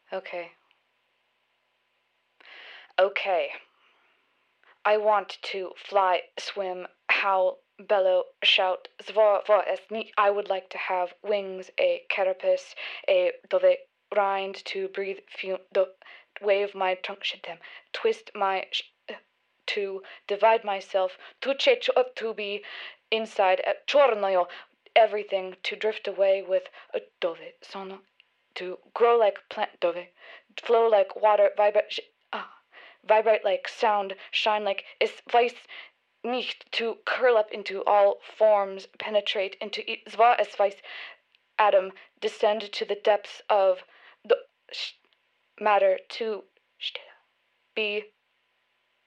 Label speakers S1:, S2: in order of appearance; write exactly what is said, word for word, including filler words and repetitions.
S1: Okay. Okay. I want to fly, swim, howl, bellow, shout, zvor, vor, es ni. I would like to have wings, a carapace, a dove rind to breathe, fume, do, wave my trunk, shitem, twist my, sh- to divide myself, to che to be inside, chornayo, everything, to drift away with a dove, sono, to grow like plant, dove, flow like water, vibrate, ah vibrate like sound, shine like is weiß nicht, to curl up into all forms, penetrate into zwar es weiß atom, descend to the depths of the matter, to be